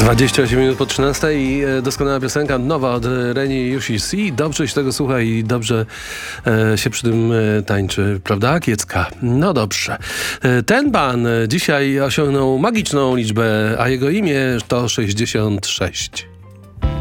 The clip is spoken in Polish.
28 minut po 13 i doskonała piosenka, nowa od Reni UCC. Dobrze się tego słucha i dobrze się przy tym tańczy, prawda, Kiecka? No dobrze. Ten pan dzisiaj osiągnął magiczną liczbę, a jego imię to 66.